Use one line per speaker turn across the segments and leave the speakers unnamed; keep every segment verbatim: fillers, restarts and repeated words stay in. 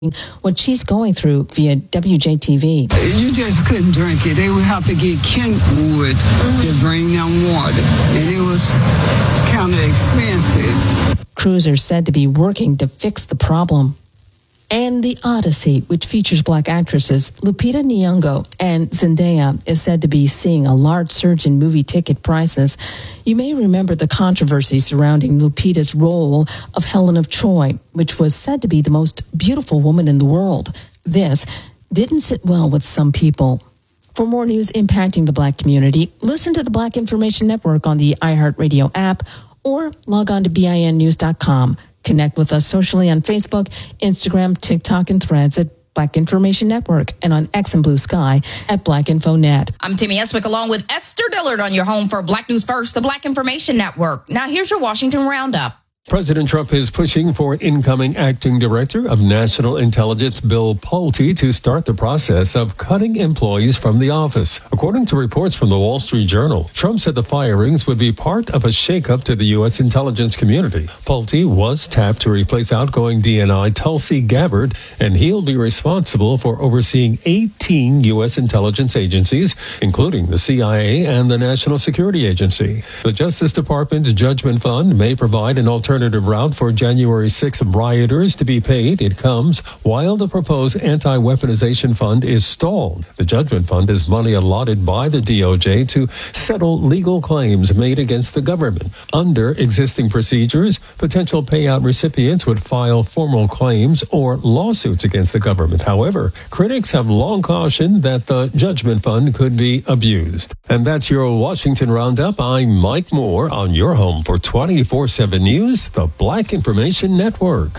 what she's going through via W J T V.
You just couldn't drink it. They would have to get Kentwood to bring them water, and it was kind of expensive.
Crews are said to be working to fix the problem. And The Odyssey, which features black actresses Lupita Nyong'o and Zendaya, is said to be seeing a large surge in movie ticket prices. You may remember the controversy surrounding Lupita's role of Helen of Troy, which was said to be the most beautiful woman in the world. This didn't sit well with some people. For more news impacting the black community, listen to the Black Information Network on the iHeartRadio app or log on to B I N news dot com. Connect with us socially on Facebook, Instagram, TikTok, and Threads at Black Information Network and on X and Blue Sky at Black Info Net.
I'm Timmy Eswick along with Esther Dillard on your home for Black News First, the Black Information Network. Now here's your Washington Roundup.
President Trump is pushing for incoming acting director of National Intelligence Bill Pulte to start the process of cutting employees from the office. According to reports from the Wall Street Journal, Trump said the firings would be part of a shakeup to the U S intelligence community. Pulte was tapped to replace outgoing D N I Tulsi Gabbard, and he'll be responsible for overseeing eighteen U S intelligence agencies, including the C I A and the National Security Agency. The Justice Department's Judgment Fund may provide an alternative Alternative route for January sixth rioters to be paid. It comes while the proposed anti-weaponization fund is stalled. The Judgment Fund is money allotted by the D O J to settle legal claims made against the government. Under existing procedures, potential payout recipients would file formal claims or lawsuits against the government. However, critics have long cautioned that the Judgment Fund could be abused. And that's your Washington Roundup. I'm Mike Moore on your home for twenty-four seven News, the Black Information Network.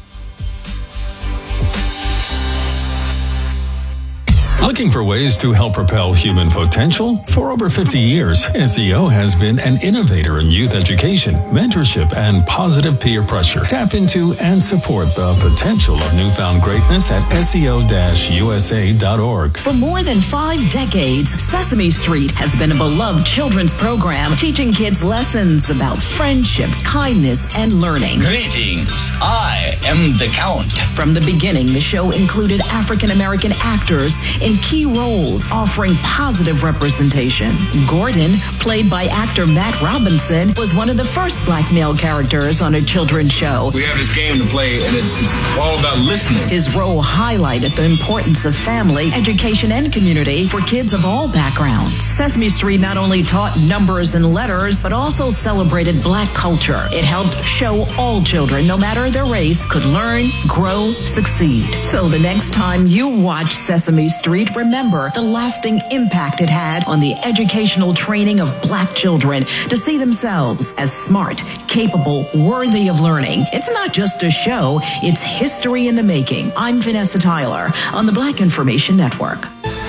Looking for ways to help propel human potential? For over fifty years, S E O has been an innovator in youth education, mentorship, and positive peer pressure. Tap into and support the potential of newfound greatness at S E O U S A dot org.
For more than five decades, Sesame Street has been a beloved children's program teaching kids lessons about friendship, kindness, and learning.
Greetings, I am the Count.
From the beginning, the show included African-American actors in key roles, offering positive representation. Gordon, played by actor Matt Robinson, was one of the first black male characters on a children's show.
We have this game to play, and it's all about listening.
His role highlighted the importance of family, education, and community for kids of all backgrounds. Sesame Street not only taught numbers and letters, but also celebrated black culture. It helped show all children, no matter their race, could learn, grow, succeed. So the next time you watch Sesame Street, remember the lasting impact it had on the educational training of black children to see themselves as smart, capable, worthy of learning. It's not just a show, it's history in the making. I'm Vanessa Tyler on the Black Information Network.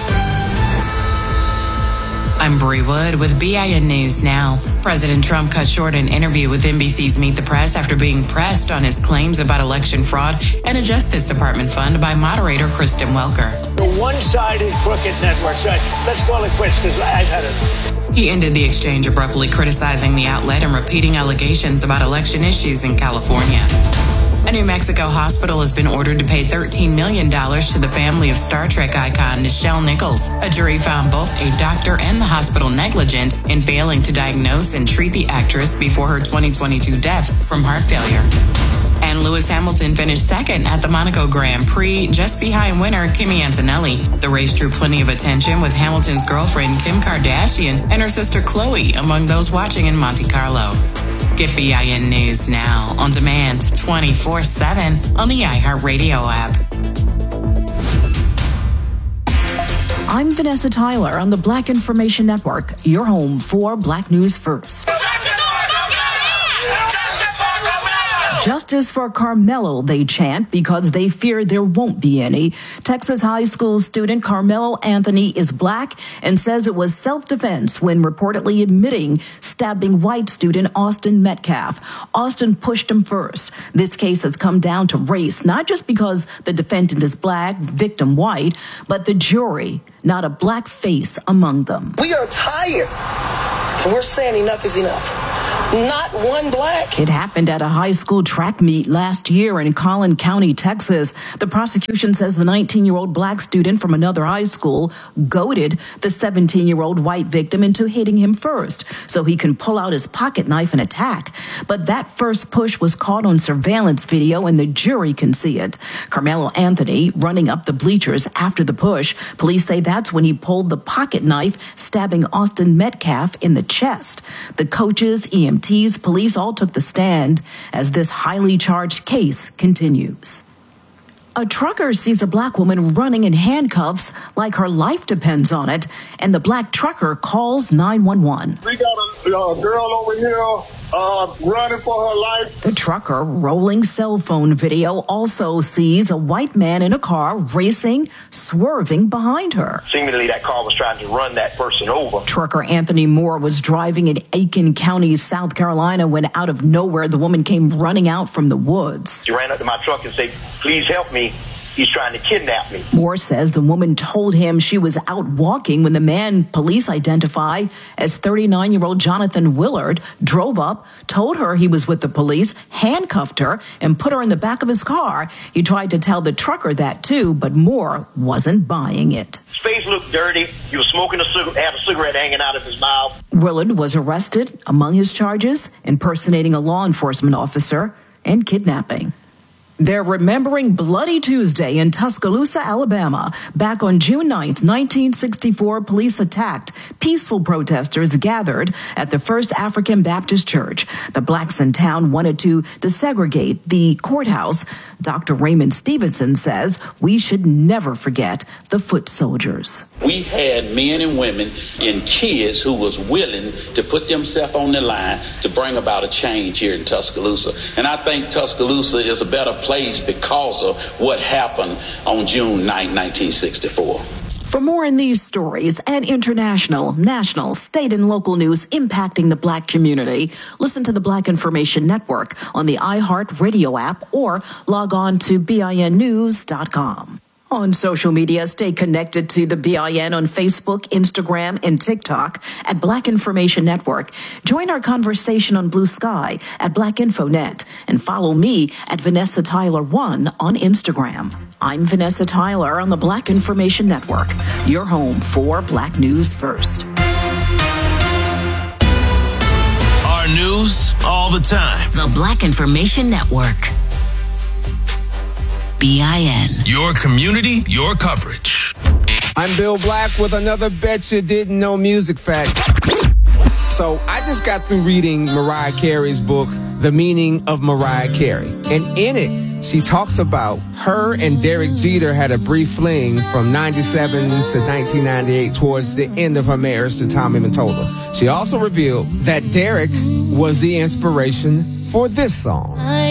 I'm Bree Wood with B I N News Now. President Trump cut short an interview with N B C's Meet the Press after being pressed on his claims about election fraud and a Justice Department fund by moderator Kristen Welker.
The one-sided crooked network. So let's call it quits because I've had it.
He ended the exchange abruptly criticizing the outlet and repeating allegations about election issues in California. A New Mexico hospital has been ordered to pay thirteen million dollars to the family of Star Trek icon Nichelle Nichols. A jury found both a doctor and the hospital negligent in failing to diagnose and treat the actress before her twenty twenty-two death from heart failure. And Lewis Hamilton finished second at the Monaco Grand Prix, just behind winner Kimi Antonelli. The race drew plenty of attention, with Hamilton's girlfriend Kim Kardashian and her sister Khloe among those watching in Monte Carlo. Get B I N News Now on demand twenty-four seven on the iHeartRadio app.
I'm Vanessa Tyler on the Black Information Network, your home for Black News First. Justice for Carmelo, they chant, because they fear there won't be any. Texas high school student Carmelo Anthony is black and says it was self-defense when reportedly admitting stabbing white student Austin Metcalf. Austin pushed him first. This case has come down to race, not just because the defendant is black, victim white, but the jury, not a black face among them.
We are tired, and we're saying enough is enough. Not one black.
It happened at a high school track meet last year in Collin County, Texas. The prosecution says the nineteen-year-old black student from another high school goaded the seventeen-year-old white victim into hitting him first so he can pull out his pocket knife and attack. But that first push was caught on surveillance video and the jury can see it. Carmelo Anthony running up the bleachers after the push. Police say that's when he pulled the pocket knife, stabbing Austin Metcalf in the chest. The coaches, E M Ts, police all took the stand as this highly charged case continues. A trucker sees a black woman running in handcuffs like her life depends on it, and the black trucker calls nine one one.
We got a, a girl over here uh, running for her life.
The trucker, rolling cell phone video, also sees a white man in a car racing, swerving behind her.
Seemingly that car was trying to run that person over.
Trucker Anthony Moore was driving in Aiken County, South Carolina, when out of nowhere the woman came running out from the woods.
She ran up to my truck and said, "Please help me. He's trying to kidnap me."
Moore says the woman told him she was out walking when the man police identify as thirty-nine-year-old Jonathan Willard drove up, told her he was with the police, handcuffed her, and put her in the back of his car. He tried to tell the trucker that too, but Moore wasn't buying it.
His face looked dirty. He was smoking a cigarette, had a cigarette hanging out of his mouth.
Willard was arrested. Among his charges, impersonating a law enforcement officer and kidnapping. They're remembering Bloody Tuesday in Tuscaloosa, Alabama. Back on June ninth, nineteen sixty-four, police attacked peaceful protesters gathered at the First African Baptist Church. The blacks in town wanted to desegregate the courthouse. Doctor Raymond Stevenson says we should never forget the foot soldiers.
We had men and women and kids who was willing to put themselves on the line to bring about a change here in Tuscaloosa. And I think Tuscaloosa is a better place because of what happened on June ninth, nineteen sixty-four.
For more on these stories and international, national, state, and local news impacting the black community, listen to the Black Information Network on the iHeart Radio app or log on to B I N news dot com. On social media, stay connected to the B I N on Facebook, Instagram, and TikTok at Black Information Network. Join our conversation on Blue Sky at Black Info Net and follow me at Vanessa Tyler one on Instagram. I'm Vanessa Tyler on the Black Information Network, your home for Black News First.
Our news all the time.
The Black Information Network. B I N.
Your community, your coverage.
I'm Bill Black with another Bet You Didn't Know music fact. So I just got through reading Mariah Carey's book, The Meaning of Mariah Carey. And in it, she talks about her and Derek Jeter had a brief fling from ninety-seven to nineteen ninety-eight towards the end of her marriage to Tommy Mottola. She also revealed that Derek was the inspiration for this song.